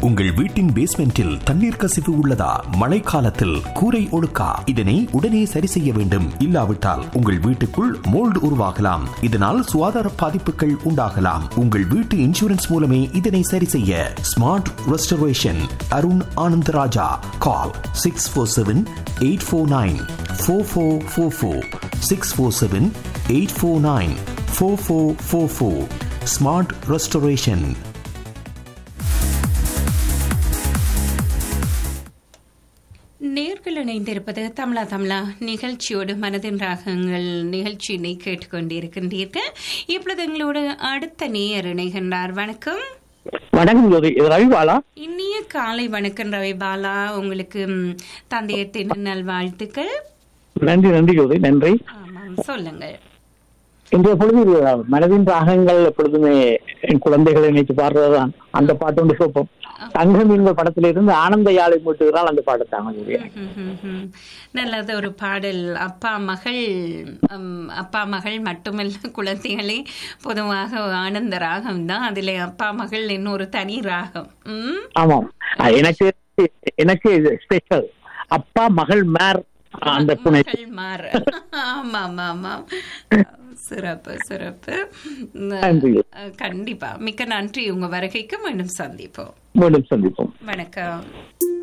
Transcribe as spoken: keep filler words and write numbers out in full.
உங்கள் வீட்டின் பேஸ்மெண்டில் தண்ணீர் கசிவு உள்ளதா? மழைக்காலத்தில் கூரை ஒழுக்கா? இதனை உடனே சரி செய்ய வேண்டும். இல்லாவிட்டால் உங்கள் வீட்டுக்குள் மோல்டு உருவாகலாம். இதனால் சுகாதார பாதிப்புகள் உண்டாகலாம். உங்கள் வீட்டு இன்சூரன்ஸ் மூலமே இதனை சரி செய்ய. Smart restoration Arun Anandaraja. கால் six four seven eight four nine four four four four six four seven eight four nine four four four four. Smart restoration. நேர்கள் இணைந்திருப்பது தமிழா தமிழா நிகழ்ச்சியோடு மனதின் ராகங்கள் நிகழ்ச்சியினை கேட்டுக்கொண்டிருக்கின்றீர்கள். இப்பொழுது எங்களோடு அடுத்த நேயர் இணைகின்றார். வணக்கம். வணக்கம் ஜோதி, இது ரவிபாலா. இனிய காலை வணக்கம் ரவிபாலா. உங்களுக்கு தந்தையத்தின் நல்வாழ்த்துக்கள். நன்றி நன்றி ஜோதி, நன்றி. ஆமாம், சொல்லுங்கள். இன்றைய பொழுது மனதின் ராகங்கள் எப்பொழுதுமே என் குழந்தைகளை நினைத்து பாடுறதுதான். அந்த பாட்டு ஒன்று சோப்பம் தங்க மீன்கள் படத்தில இருந்து ஆனந்த யாழை மூட்டுகிறால் அந்த பாடத்தாங்க. நல்லது ஒரு பாடல். அப்பா மகள் அப்பா மகள் மட்டுமல்ல, குழந்தைகளே பொதுவாக ஆனந்த ராகம் தான். அதுல அப்பா மகள் இன்னொரு தனி ராகம். ஆமாம், எனக்கு எனக்கு ஸ்பெஷல் அப்பா மகள் மேர் அந்த மகள் மார். ஆமா ஆமா ஆமா, சிறப்பு சிறப்பு. கண்டிப்பா மிக்க நன்றி. உங்க வருகைக்கு மீண்டும் சந்திப்போம். மீண்டும் சந்திப்போம். வணக்கம்.